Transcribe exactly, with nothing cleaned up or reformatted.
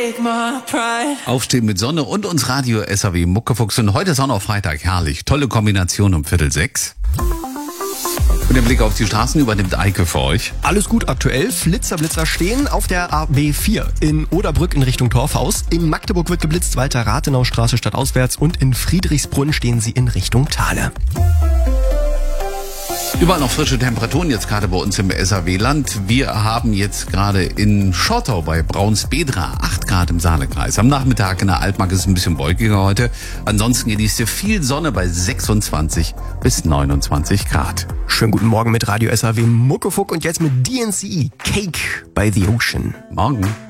Aufstehen mit Sonne und uns Radio S A W Muckefuchs. Und heute ist auch noch Freitag. Herrlich. Tolle Kombination um Viertel sechs. Und der Blick auf die Straßen übernimmt Eike für euch. Alles gut aktuell. Flitzer, Blitzer stehen auf der A B vier in Oderbrück in Richtung Torfhaus. In Magdeburg wird geblitzt, Walter-Rathenau-Straße stadtauswärts. Und in Friedrichsbrunn stehen sie in Richtung Thale. Überall noch frische Temperaturen jetzt gerade bei uns im S A W-Land. Wir haben jetzt gerade in Schottau bei Braunsbedra acht Grad im Saalekreis. Am Nachmittag in der Altmark ist es ein bisschen wolkiger heute. Ansonsten genießt ihr viel Sonne bei sechsundzwanzig bis neunundzwanzig Grad. Schönen guten Morgen mit Radio S A W Muckefuck und jetzt mit D N C Cake by the Ocean. Morgen.